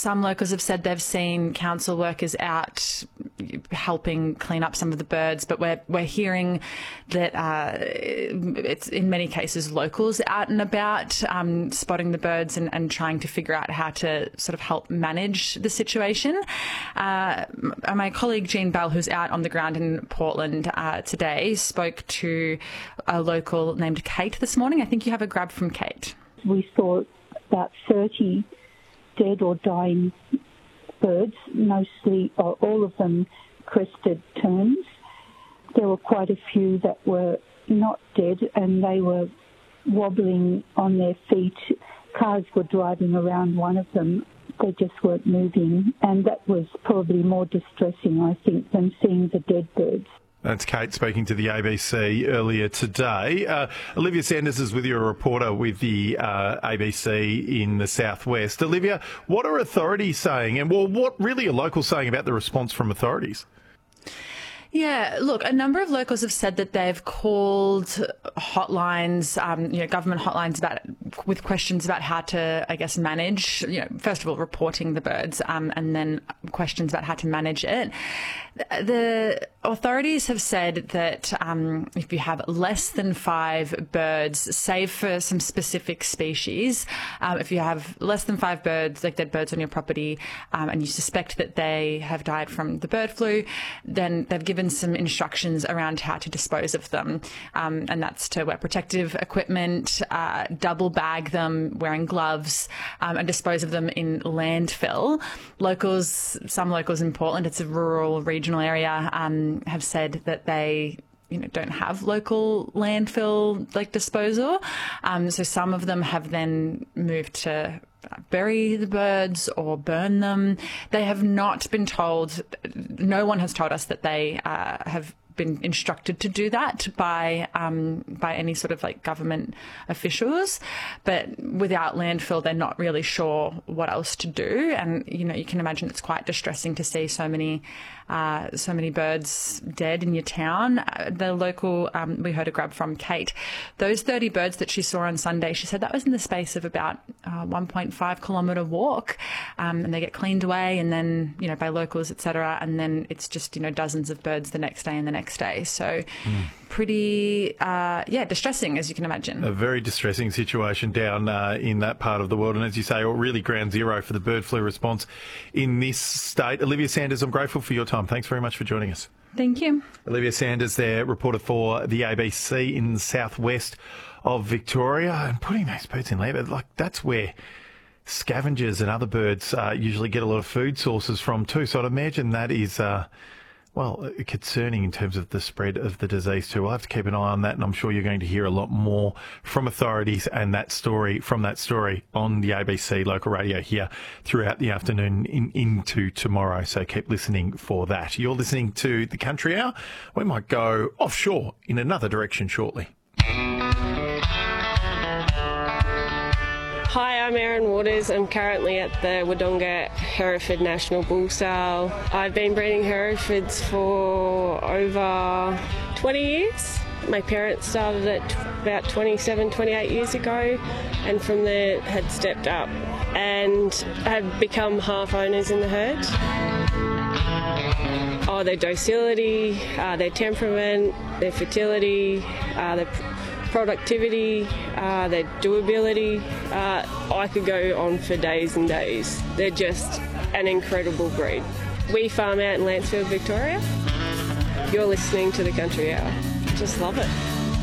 Some locals have said they've seen council workers out helping clean up some of the birds, but we're hearing that it's in many cases locals out and about spotting the birds and trying to figure out how to sort of help manage the situation. My colleague Jean Bell, who's out on the ground in Portland today, spoke to a local named Kate this morning. I think you have a grab from Kate. We saw about 30 dead or dying birds, mostly, or all of them crested terns. There were quite a few that were not dead and they were wobbling on their feet. Cars were driving around one of them. They just weren't moving, and that was probably more distressing, I think, than seeing the dead birds. That's Kate speaking to the ABC earlier today. Olivia Sanders is with you, a reporter with the ABC in the southwest. Olivia, what are authorities saying, and what really are locals saying about the response from authorities? Yeah, look, a number of locals have said that they've called hotlines, government hotlines with questions about how to, I guess, manage, first of all, reporting the birds, and then questions about how to manage it. The authorities have said that if you have less than 5 birds, save for some specific species, if you have less than 5 birds, like dead birds on your property, and you suspect that they have died from the bird flu, then they've given some instructions around how to dispose of them. And that's to wear protective equipment, double bag them, wearing gloves, and dispose of them in landfill. Some locals in Portland, it's a rural regional area, have said that they don't have local landfill disposal. So some of them have then moved to bury the birds or burn them. They have not been told, no one has told us that they have been instructed to do that by any sort of government officials, but without landfill they're not really sure what else to do. And you can imagine it's quite distressing to see so many birds dead in your town. The local, we heard a grab from Kate, those 30 birds that she saw on Sunday, she said that was in the space of about 1.5 kilometre walk, and they get cleaned away and then by locals, etc., and then it's just dozens of birds the next day and the next day. So pretty distressing, as you can imagine. A very distressing situation down in that part of the world, and as you say, really ground zero for the bird flu response in this state. Olivia Sanders, I'm grateful for your time. Thanks very much for joining us. Thank you. Olivia Sanders there, reporter for the ABC in the southwest of Victoria, and putting those birds in labour, that's where scavengers and other birds usually get a lot of food sources from too. So I'd imagine that is concerning in terms of the spread of the disease too. We'll have to keep an eye on that, and I'm sure you're going to hear a lot more from authorities and that story on the ABC local radio here throughout the afternoon into tomorrow. So keep listening for that. You're listening to The Country Hour. We might go offshore in another direction shortly. Hi, I'm Erin Waters. I'm currently at the Wodonga Hereford National Bull Sale. I've been breeding Herefords for over 20 years. My parents started it about 27, 28 years ago, and from there had stepped up and have become half owners in the herd. Their docility, their temperament, their fertility, their productivity, their doability. I could go on for days and days. They're just an incredible breed. We farm out in Lancefield, Victoria. You're listening to The Country Hour. Just love it.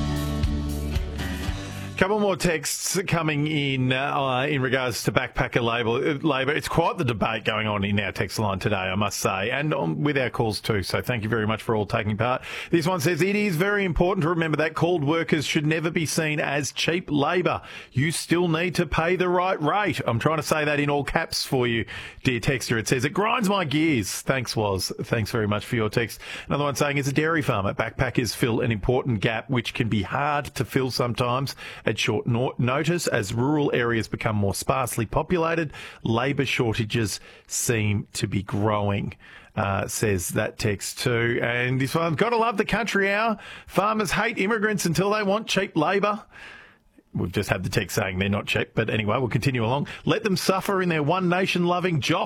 Couple more texts coming in regards to backpacker labour. It's quite the debate going on in our text line today, I must say, and with our calls too. So thank you very much for all taking part. This one says, it is very important to remember that called workers should never be seen as cheap labour. You still need to pay the right rate. I'm trying to say that in all caps for you, dear texter. It says, it grinds my gears. Thanks, Woz. Thanks very much for your text. Another one saying, as a dairy farmer, backpackers fill an important gap which can be hard to fill sometimes at short notice. As rural areas become more sparsely populated, labour shortages seem to be growing, says that text too. And this one, gotta love The Country Hour. Farmers hate immigrants until they want cheap labour. We've just had the text saying they're not cheap, but anyway, we'll continue along. Let them suffer in their one nation loving job.